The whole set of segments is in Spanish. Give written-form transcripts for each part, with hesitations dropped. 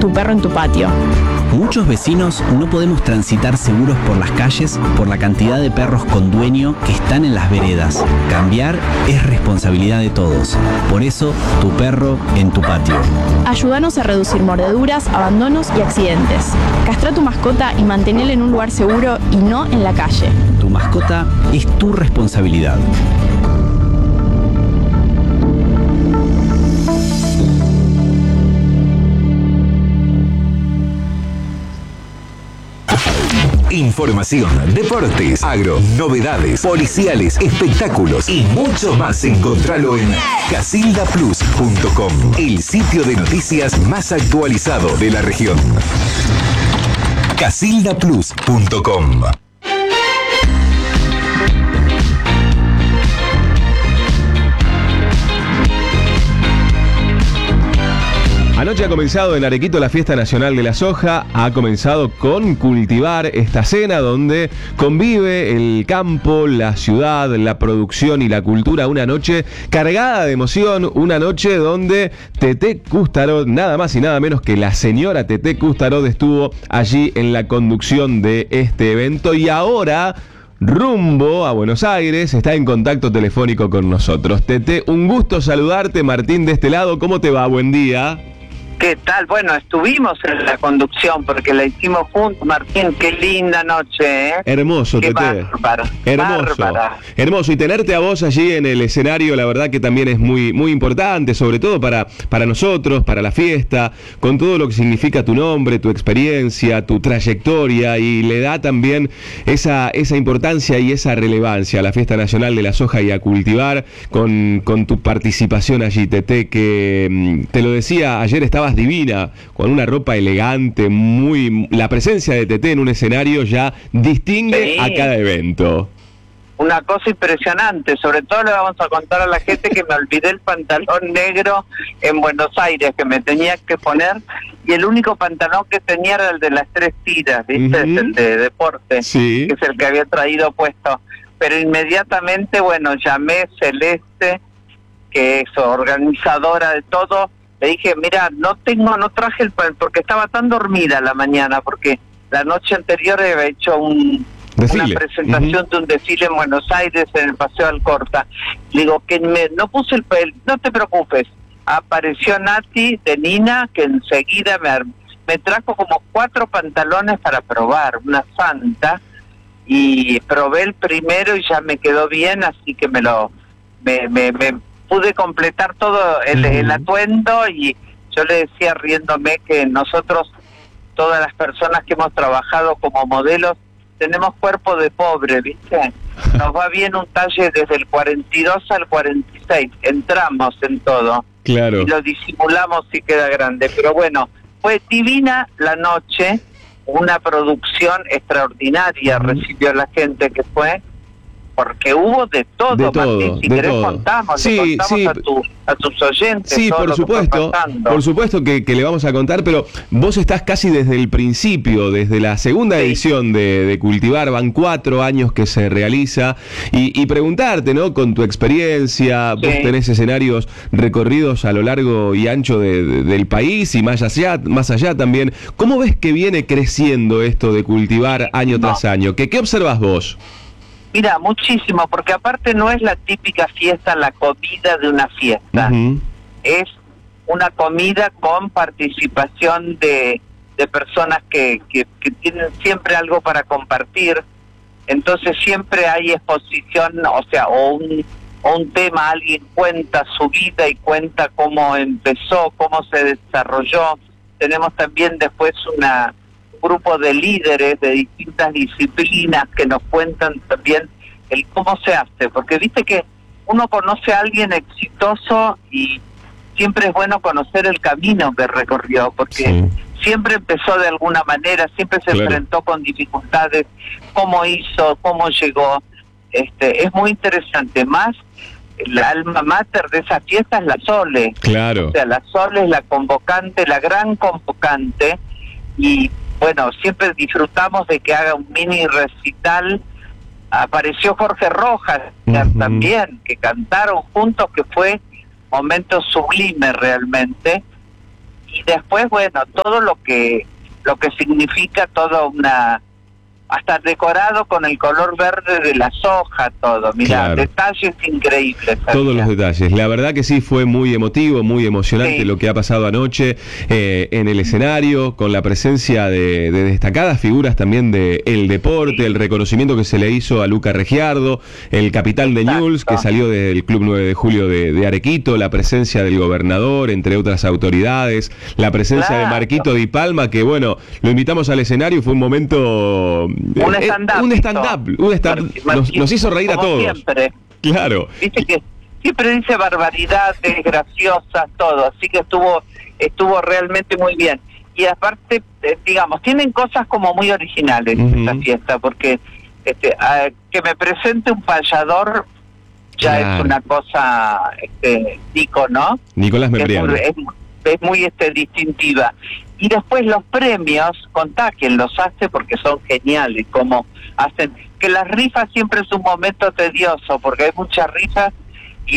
tu perro en tu patio. Muchos vecinos no podemos transitar seguros por las calles por la cantidad de perros con dueño que están en las veredas. Cambiar es responsabilidad de todos. Por eso, tu perro en tu patio. Ayúdanos a reducir mordeduras, abandonos y accidentes. Castra a tu mascota y manténela en un lugar seguro y no en la calle. Tu mascota es tu responsabilidad. Información, deportes, agro, novedades, policiales, espectáculos y mucho más. Encontralo en casildaplus.com, el sitio de noticias más actualizado de la región. casildaplus.com. Anoche ha comenzado en Arequito la Fiesta Nacional de la Soja, ha comenzado con Cultivar, esta cena donde convive el campo, la ciudad, la producción y la cultura, una noche cargada de emoción, una noche donde Teté Custarot, nada más y nada menos que la señora Teté Custarot, estuvo allí en la conducción de este evento y ahora, rumbo a Buenos Aires, está en contacto telefónico con nosotros. Teté, un gusto saludarte, Martín de este lado, ¿cómo te va? Buen día. ¿Qué tal? Bueno, estuvimos en la conducción porque la hicimos juntos, Martín. Qué linda noche, ¿eh? Hermoso, Qué Teté. Bárbaro. Hermoso. Bárbara. Hermoso. Y tenerte a vos allí en el escenario, la verdad que también es muy, muy importante, sobre todo para nosotros, para la fiesta, con todo lo que significa tu nombre, tu experiencia, tu trayectoria, y le da también esa importancia y esa relevancia a la Fiesta Nacional de la Soja y a Cultivar con tu participación allí, Teté, que te lo decía, ayer estabas divina, con una ropa elegante, la presencia de Teté en un escenario ya distingue a cada evento. Una cosa impresionante, sobre todo le vamos a contar a la gente que me olvidé el pantalón negro en Buenos Aires, que me tenía que poner, y el único pantalón que tenía era el de las 3 tiras, ¿viste? Es el de deporte, Sí. que es el que había traído puesto. Pero inmediatamente, bueno, llamé Celeste, que es organizadora de todo. Le dije, mira, no traje porque estaba tan dormida la mañana, porque la noche anterior había hecho una presentación de un desfile en Buenos Aires, en el Paseo Alcorta. Le digo, que no puse no te preocupes. Apareció Nati de Nina, que enseguida me trajo como 4 pantalones para probar, una santa, y probé el primero y ya me quedó bien, así que me pude completar todo el atuendo, y yo le decía riéndome que nosotros, todas las personas que hemos trabajado como modelos, tenemos cuerpo de pobre, ¿viste? Nos va bien un talle desde el 42 al 46, entramos en todo. Claro. Y lo disimulamos si queda grande, pero bueno, fue divina la noche, una producción extraordinaria recibió la gente que fue, porque hubo de todo, Martín. Si querés contamos, le contamos a tus oyentes. Sí, todo por supuesto que le vamos a contar, pero vos estás casi desde el principio, desde la segunda edición de Cultivar, van 4 años que se realiza, y preguntarte, ¿no? Con tu experiencia, vos tenés escenarios recorridos a lo largo y ancho del país y más allá también, ¿cómo ves que viene creciendo esto de Cultivar año tras año? ¿Qué observás vos? Mira, muchísimo, porque aparte no es la típica fiesta, la comida de una fiesta. Es una comida con participación de personas que tienen siempre algo para compartir. Entonces siempre hay exposición, o un tema, alguien cuenta su vida y cuenta cómo empezó, cómo se desarrolló. Tenemos también después un grupo de líderes de distintas disciplinas que nos cuentan también el cómo se hace, porque viste que uno conoce a alguien exitoso y siempre es bueno conocer el camino que recorrió, porque siempre empezó de alguna manera, siempre se enfrentó con dificultades, cómo hizo, cómo llegó. Es muy interesante. Más la alma mater de esa fiesta es la Sole. Claro. O sea, la Sole es la convocante, la gran convocante, y bueno, siempre disfrutamos de que haga un mini recital. Apareció Jorge Rojas también, que cantaron juntos, que fue momento sublime realmente. y después, bueno, todo lo que significa toda una... hasta decorado con el color verde de la soja, todo. Mirá, claro. Detalles increíbles. Todos los detalles. La verdad que sí, fue muy emotivo, muy emocionante lo que ha pasado anoche en el escenario, con la presencia de destacadas figuras también del deporte, el reconocimiento que se le hizo a Luca Regiardo, el capitán de Newell's, que salió del Club 9 de Julio de Arequito, la presencia del gobernador, entre otras autoridades, la presencia de Marquito Di Palma, que bueno, lo invitamos al escenario, fue un momento... Un stand-up. Nos hizo reír a todos. Siempre. Claro. Viste que siempre dice barbaridades graciosas, todo. Así que estuvo realmente muy bien. Y aparte, digamos, tienen cosas como muy originales esta fiesta, porque que me presente un payador ya es una cosa, Nico, ¿no? Nicolás Membriano. Es muy distintiva. Y después los premios, contá quién los hace porque son geniales, como hacen, que las rifas siempre es un momento tedioso, porque hay muchas rifas y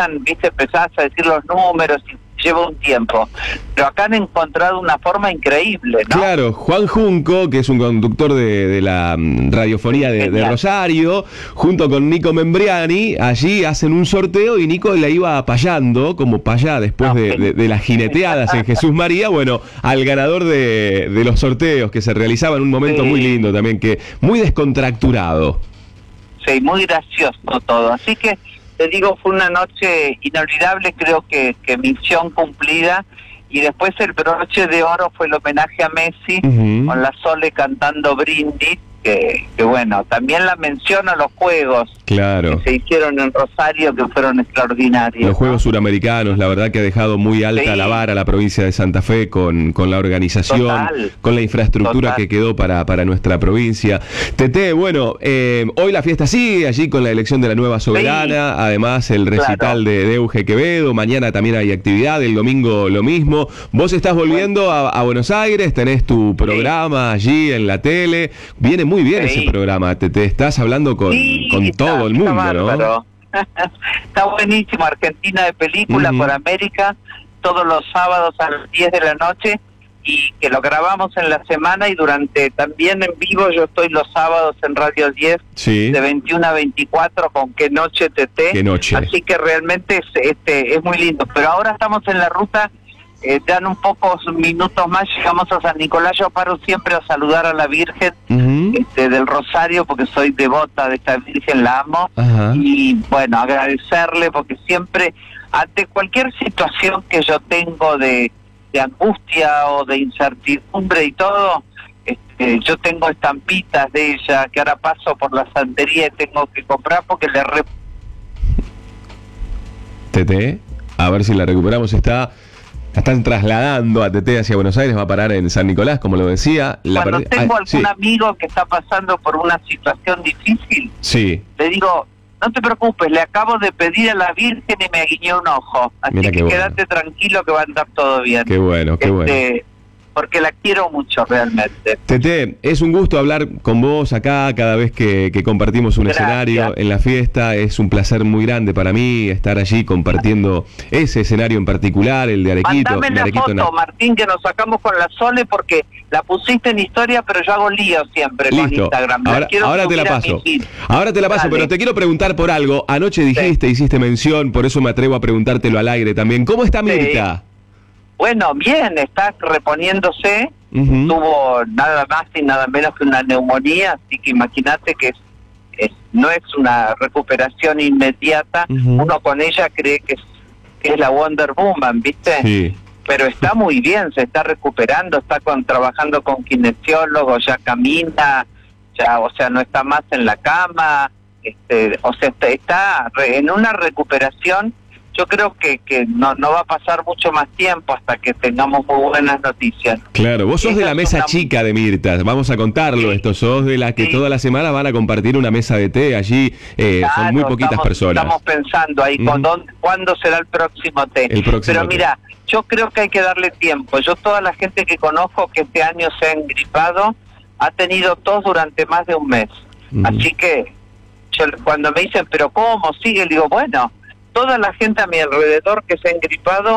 empezás a decir los números y lleva un tiempo. Pero acá han encontrado una forma increíble, ¿no? Claro, Juan Junco, que es un conductor de la radiofonía de Rosario, junto con Nico Membriani, allí hacen un sorteo y Nico la iba payando, como payá después de las jineteadas en Jesús María, bueno, al ganador de los sorteos que se realizaban en un momento muy lindo también, que muy descontracturado. Sí, muy gracioso todo. Así que te digo, fue una noche inolvidable, creo que misión cumplida. Y después el broche de oro fue el homenaje a Messi, con la Sole cantando Brindis, que bueno, también la mención a los juegos que se hicieron en Rosario, que fueron extraordinarios. Los Juegos Suramericanos, la verdad que ha dejado muy alta la vara a la provincia de Santa Fe con la organización, con la infraestructura que quedó para nuestra provincia. Tete, bueno, hoy la fiesta sigue allí con la elección de la nueva soberana, además el recital de Euge Quevedo, mañana también hay actividad, el domingo lo mismo. Vos estás volviendo a Buenos Aires, tenés tu programa allí en la tele, viene muy bien ese programa, te estás hablando con todo el mundo, ¿no? Está buenísimo, Argentina de Película por América, todos los sábados a las 10 de la noche, y que lo grabamos en la semana, y también en vivo yo estoy los sábados en Radio 10 de 21 a 24 con Qué Noche Tete. Qué Noche. Así que realmente es muy lindo, pero ahora estamos en la ruta. Dan un pocos minutos más, llegamos a San Nicolás. Yo paro siempre a saludar a la Virgen del Rosario, porque soy devota de esta Virgen, la amo. Y bueno, agradecerle, porque siempre, ante cualquier situación que yo tengo de angustia o de incertidumbre y todo, yo tengo estampitas de ella, que ahora paso por la santería y tengo que comprar porque Tete, a ver si la recuperamos. Están trasladando a Tete hacia Buenos Aires, va a parar en San Nicolás, como lo decía. Cuando tengo algún amigo que está pasando por una situación difícil, le digo, no te preocupes, le acabo de pedir a la Virgen y me guiñó un ojo. Así que quédate tranquilo que va a andar todo bien. Qué bueno, qué bueno. Porque la quiero mucho realmente. Tete, es un gusto hablar con vos acá cada vez que compartimos un escenario en la fiesta. Es un placer muy grande para mí estar allí compartiendo ese escenario en particular, el de Arequito. Mandame la foto, Martín, que nos sacamos con la Sole, porque la pusiste en historia, pero yo hago lío siempre con Instagram. Ahora te la paso. Ahora te la paso, pero te quiero preguntar por algo. Anoche dijiste, hiciste mención, por eso me atrevo a preguntártelo al aire también. ¿Cómo está Mirta? Bueno, bien, está reponiéndose, tuvo nada más y nada menos que una neumonía, así que imagínate que no es una recuperación inmediata. Uno con ella cree que es la Wonder Woman, ¿viste? Sí. Pero está muy bien, se está recuperando, está trabajando con kinesiólogos, ya camina, o sea, no está más en la cama, o sea, está en una recuperación. Yo creo que no va a pasar mucho más tiempo hasta que tengamos muy buenas noticias. Claro, vos sos de la mesa chica de Mirta, vamos a contarlo esto, sos de las que toda la semana van a compartir una mesa de té allí, son muy poquitas personas. Estamos pensando ahí, ¿cuándo será el próximo té? Pero mira, yo creo que hay que darle tiempo. Yo toda la gente que conozco que este año se ha engripado, ha tenido tos durante más de un mes. Así que cuando me dicen, ¿pero cómo sigue? Le digo, bueno, toda la gente a mi alrededor que se ha engripado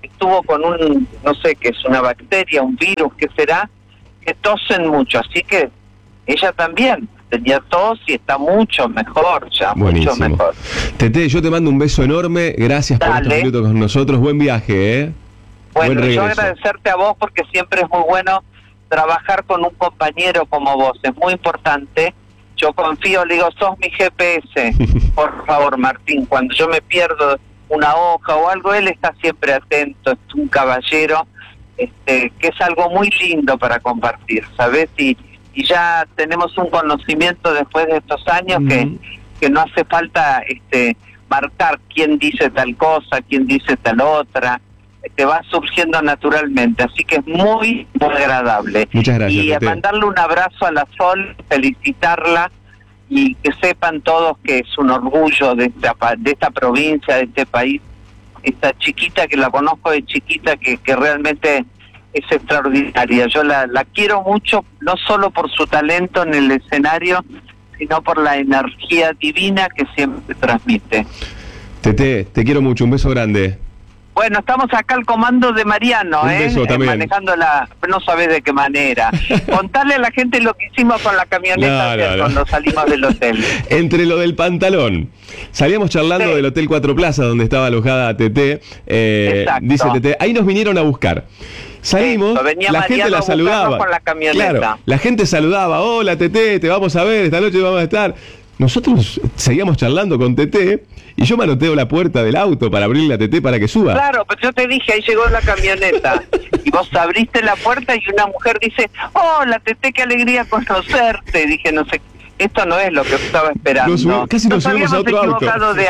estuvo con no sé qué es, una bacteria, un virus, ¿qué será? Que tosen mucho, así que ella también tenía tos y está mucho mejor ya, Buenísimo. mucho mejor. Tete, yo te mando un beso enorme, gracias por estos minutos con nosotros, buen viaje, ¿eh? Bueno, Buen yo regreso. agradecerte a vos porque siempre es muy bueno trabajar con un compañero como vos, es muy importante. Yo confío, le digo, sos mi GPS, por favor, Martín, cuando yo me pierdo una hoja o algo, él está siempre atento, es un caballero, que es algo muy lindo para compartir, ¿sabes? Y ya tenemos un conocimiento después de estos años que no hace falta marcar quién dice tal cosa, quién dice tal otra, te va surgiendo naturalmente, así que es muy, muy agradable. Muchas gracias, Y Tete. mandarle un abrazo a la Sol, felicitarla y que sepan todos que es un orgullo de esta provincia, de este país, esta chiquita que la conozco de chiquita, que realmente es extraordinaria. Yo la quiero mucho, no solo por su talento en el escenario, sino por la energía divina que siempre transmite. Tete, te quiero mucho, un beso grande. Bueno, estamos acá al comando de Mariano, Un beso también. manejando no sabés de qué manera. Contarle a la gente lo que hicimos con la camioneta ayer cuando salimos del hotel. Entre lo del pantalón, salíamos charlando del Hotel Cuatro Plazas, donde estaba alojada Tete. Dice Tete, ahí nos vinieron a buscar. Salimos, la gente la saludaba. Con la camioneta. Claro, la gente saludaba, hola Tete, te vamos a ver, esta noche vamos a estar. Nosotros seguíamos charlando con Tete y yo manoteo la puerta del auto para abrirle a Tete para que suba. Claro, pero yo te dije, ahí llegó la camioneta. Y vos abriste la puerta y una mujer dice, hola Tete, qué alegría conocerte. Dije, no sé, esto no es lo que estaba esperando. Casi nos subimos a otro auto. Nos habíamos equivocado de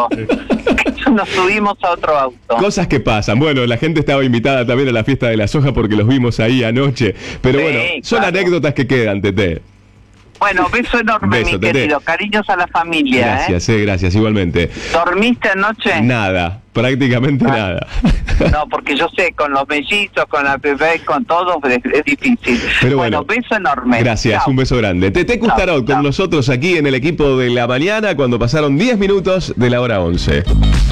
auto. Nos subimos a otro auto. Cosas que pasan. Bueno, la gente estaba invitada también a la fiesta de la soja porque los vimos ahí anoche. Pero bueno, son anécdotas que quedan, Tete. Bueno, beso enorme, mi querido. Cariños a la familia. Gracias, gracias, igualmente. ¿Dormiste anoche? Nada, prácticamente nada. No, porque yo sé, con los mellizos, con la bebé, con todos, es difícil. Pero bueno, beso enorme. Gracias, Chau. un beso grande. Tete Custarot con nosotros aquí en el equipo de la mañana cuando pasaron 10 minutos de la hora 11.